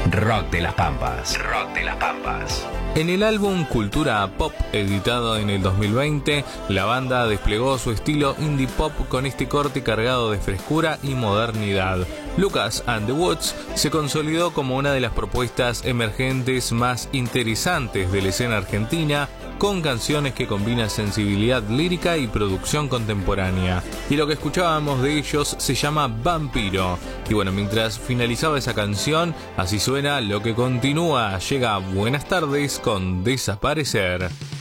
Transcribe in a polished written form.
Rock de las Pampas. Rock de las Pampas. En el álbum Cultura Pop, editado en el 2020, la banda desplegó su estilo indie pop con este corte cargado de frescura y modernidad. Lucas and the Woods se consolidó como una de las propuestas emergentes más interesantes de la escena argentina, con canciones que combinan sensibilidad lírica y producción contemporánea. Y lo que escuchábamos de ellos se llama Vampiro. Y bueno, mientras finalizaba esa canción, así suena lo que continúa. Llega Buenas Tardes con Desaparecer.